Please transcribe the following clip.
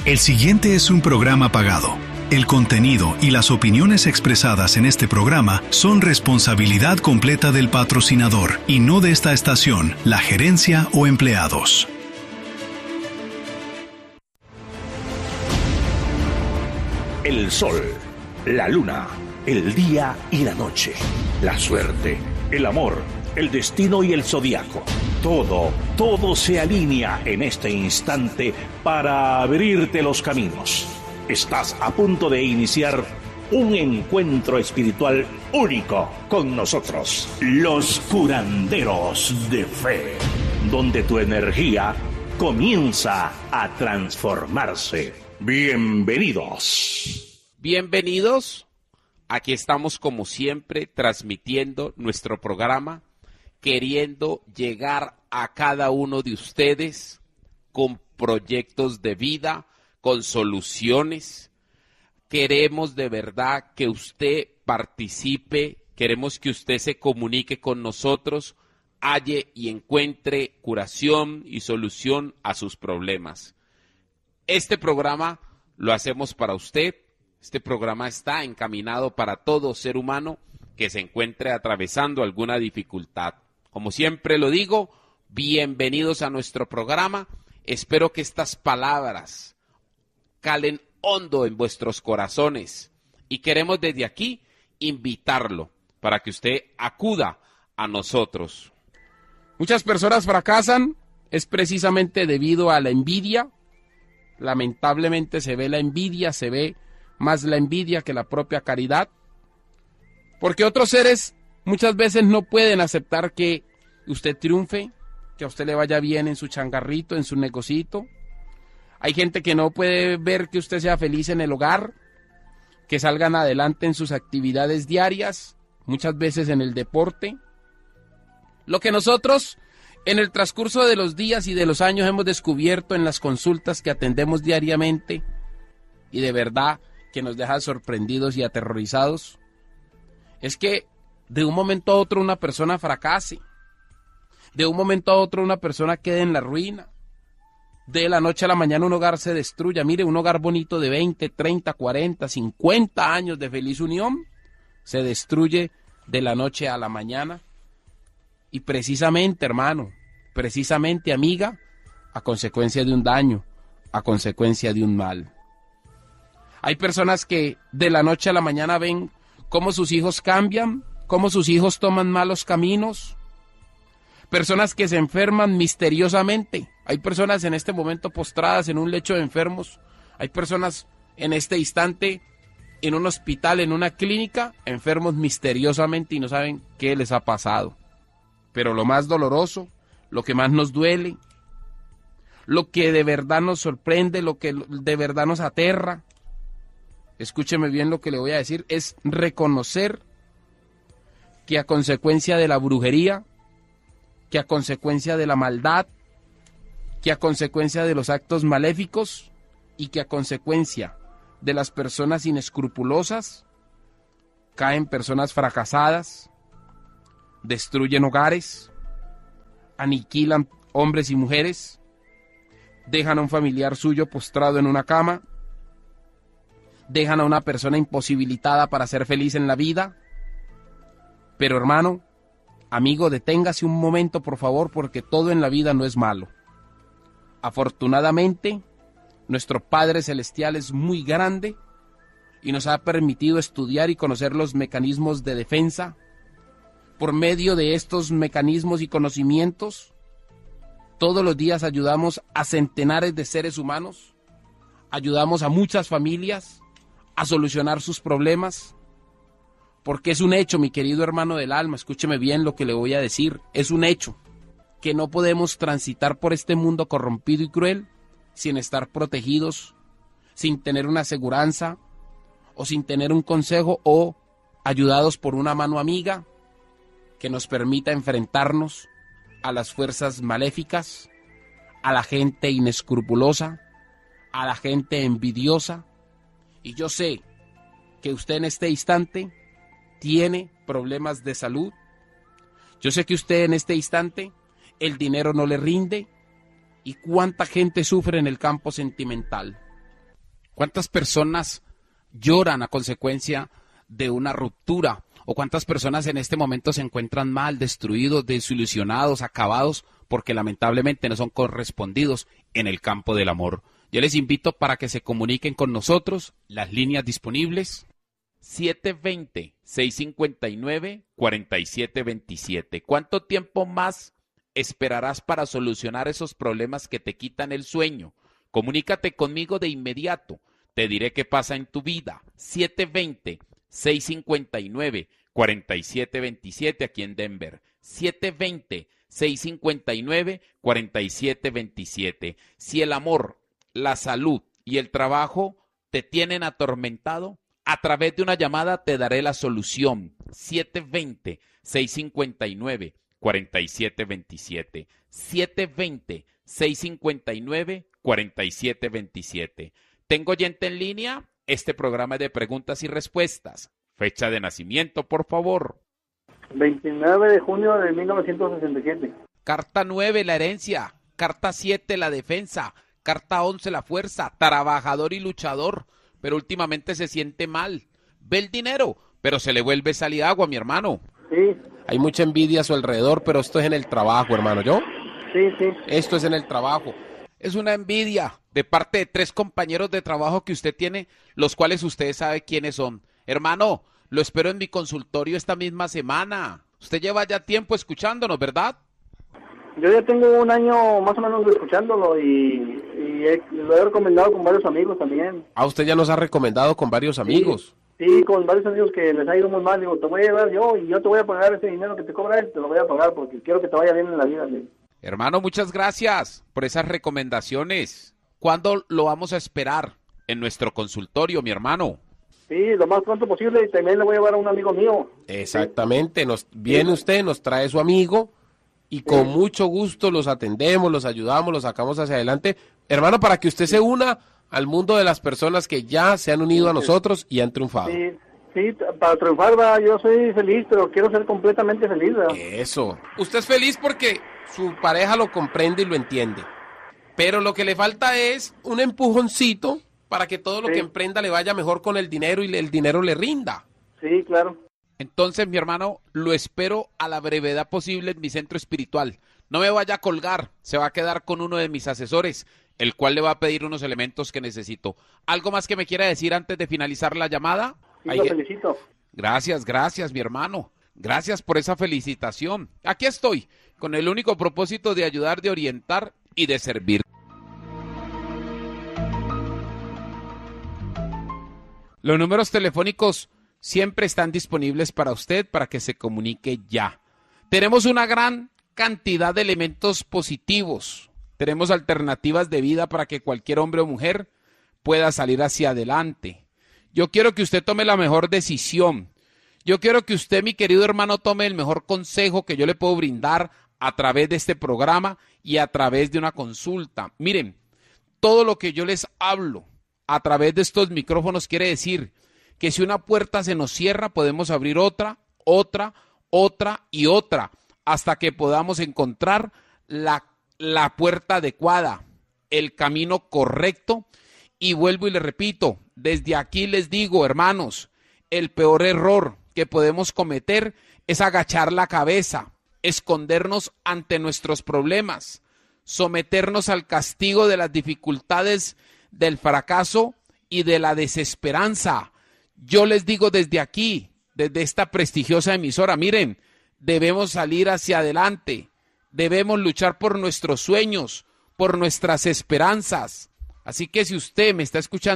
El siguiente es un programa pagado. El contenido y las opiniones expresadas en este programa son responsabilidad completa del patrocinador y no de esta estación, la gerencia o empleados. El sol, la luna, el día y la noche, la suerte, el amor, el destino y el zodiaco. Todo se alinea en este instante para abrirte los caminos. Estás a punto de iniciar un encuentro espiritual único con nosotros, los curanderos de fe, donde tu energía comienza a transformarse. Bienvenidos. Bienvenidos. Aquí estamos como siempre transmitiendo nuestro programa, queriendo llegar a cada uno de ustedes con proyectos de vida, con soluciones. Queremos de verdad que usted participe, queremos que usted se comunique con nosotros, halle y encuentre curación y solución a sus problemas. Este programa lo hacemos para usted. Este programa está encaminado para todo ser humano que se encuentre atravesando alguna dificultad. Como siempre lo digo, bienvenidos a nuestro programa. Espero que estas palabras calen hondo en vuestros corazones y queremos desde aquí invitarlo para que usted acuda a nosotros. Muchas personas fracasan, es precisamente debido a la envidia. Lamentablemente se ve la envidia, se ve más la envidia que la propia caridad, porque otros seres muchas veces no pueden aceptar que usted triunfe, que a usted le vaya bien en su changarrito, en su negocito. Hay gente que no puede ver que usted sea feliz en el hogar, que salgan adelante en sus actividades diarias, muchas veces en el deporte. Lo que nosotros en el transcurso de los días y de los años hemos descubierto en las consultas que atendemos diariamente, y de verdad que nos deja sorprendidos y aterrorizados, es que de un momento a otro una persona fracase, de un momento a otro una persona quede en la ruina, de la noche a la mañana un hogar se destruya. Mire, un hogar bonito de 20, 30, 40, 50 años de feliz unión se destruye de la noche a la mañana. Y precisamente, hermano, precisamente, amiga, a consecuencia de un daño, a consecuencia de un mal. Hay personas que de la noche a la mañana ven cómo sus hijos cambian, cómo sus hijos toman malos caminos. Personas que se enferman misteriosamente. Hay personas en este momento postradas en un lecho de enfermos. Hay personas en este instante en un hospital, en una clínica, enfermos misteriosamente y no saben qué les ha pasado. Pero lo más doloroso, lo que más nos duele, lo que de verdad nos sorprende, lo que de verdad nos aterra, escúcheme bien lo que le voy a decir, es reconocer que a consecuencia de la brujería, que a consecuencia de la maldad, que a consecuencia de los actos maléficos y que a consecuencia de las personas inescrupulosas, caen personas fracasadas, destruyen hogares, aniquilan hombres y mujeres, dejan a un familiar suyo postrado en una cama, dejan a una persona imposibilitada para ser feliz en la vida. Pero hermano, amigo, deténgase un momento por favor, porque todo en la vida no es malo. Afortunadamente, nuestro Padre Celestial es muy grande y nos ha permitido estudiar y conocer los mecanismos de defensa. Por medio de estos mecanismos y conocimientos, todos los días ayudamos a centenares de seres humanos, ayudamos a muchas familias a solucionar sus problemas, porque es un hecho, mi querido hermano del alma, escúcheme bien lo que le voy a decir, es un hecho que no podemos transitar por este mundo corrompido y cruel sin estar protegidos, sin tener una aseguranza o sin tener un consejo o ayudados por una mano amiga que nos permita enfrentarnos a las fuerzas maléficas, a la gente inescrupulosa, a la gente envidiosa. Y yo sé que usted en este instante tiene problemas de salud. Yo sé que usted en este instante el dinero no le rinde. ¿Y cuánta gente sufre en el campo sentimental? ¿Cuántas personas lloran a consecuencia de una ruptura? ¿O cuántas personas en este momento se encuentran mal, destruidos, desilusionados, acabados, porque lamentablemente no son correspondidos en el campo del amor? Yo les invito para que se comuniquen con nosotros, las líneas disponibles, 720-659-4727. ¿Cuánto tiempo más esperarás para solucionar esos problemas que te quitan el sueño? Comunícate conmigo de inmediato. Te diré qué pasa en tu vida. 720-659-4727 aquí en Denver. 720-659-4727. Si el amor, la salud y el trabajo te tienen atormentado, a través de una llamada te daré la solución. 720-659-4727. 720-659-4727. ¿Tengo oyente en línea? Este programa es de preguntas y respuestas. Fecha de nacimiento, por favor. 29 de junio de 1967. Carta 9, la herencia. Carta 7, la defensa. Carta 11, la fuerza. Trabajador y luchador, pero últimamente se siente mal. Ve el dinero, pero se le vuelve sal y agua, mi hermano. Sí. Hay mucha envidia a su alrededor, pero esto es en el trabajo, hermano. ¿Yo? Sí. Esto es en el trabajo. Es una envidia de parte de 3 compañeros de trabajo que usted tiene, los cuales usted sabe quiénes son. Hermano, lo espero en mi consultorio esta misma semana. Usted lleva ya tiempo escuchándonos, ¿verdad? Yo ya tengo un año más o menos escuchándolo y lo he recomendado con varios amigos también. Ah, usted ya nos ha recomendado con varios amigos. Sí, con varios amigos que les ha ido muy mal. Digo, te voy a llevar yo y yo te voy a pagar ese dinero que te cobra él, te lo voy a pagar porque quiero que te vaya bien en la vida. Hermano, muchas gracias por esas recomendaciones. ¿Cuándo lo vamos a esperar en nuestro consultorio, mi hermano? Sí, lo más pronto posible y también le voy a llevar a un amigo mío. Exactamente, viene usted, nos trae su amigo y con mucho gusto los atendemos, los ayudamos, los sacamos hacia adelante. Hermano, para que usted se una al mundo de las personas que ya se han unido a nosotros y han triunfado. Sí, para triunfar, yo soy feliz, pero quiero ser completamente feliz, ¿verdad? Eso. Usted es feliz porque su pareja lo comprende y lo entiende. Pero lo que le falta es un empujoncito para que todo lo que emprenda le vaya mejor con el dinero y el dinero le rinda. Sí, claro. Entonces, mi hermano, lo espero a la brevedad posible en mi centro espiritual. No me vaya a colgar, se va a quedar con uno de mis asesores, el cual le va a pedir unos elementos que necesito. ¿Algo más que me quiera decir antes de finalizar la llamada? Sí, lo felicito. Gracias, mi hermano. Gracias por esa felicitación. Aquí estoy, con el único propósito de ayudar, de orientar y de servir. Los números telefónicos siempre están disponibles para usted, para que se comunique ya. Tenemos una gran cantidad de elementos positivos. Tenemos alternativas de vida para que cualquier hombre o mujer pueda salir hacia adelante. Yo quiero que usted tome la mejor decisión. Yo quiero que usted, mi querido hermano, tome el mejor consejo que yo le puedo brindar a través de este programa y a través de una consulta. Miren, todo lo que yo les hablo a través de estos micrófonos quiere decir que si una puerta se nos cierra, podemos abrir otra y otra, hasta que podamos encontrar la puerta adecuada, el camino correcto. Y vuelvo y le repito, desde aquí les digo, hermanos, el peor error que podemos cometer es agachar la cabeza, escondernos ante nuestros problemas, someternos al castigo de las dificultades, del fracaso y de la desesperanza. Yo les digo desde aquí, desde esta prestigiosa emisora, miren, debemos salir hacia adelante, debemos luchar por nuestros sueños, por nuestras esperanzas. Así que si usted me está escuchando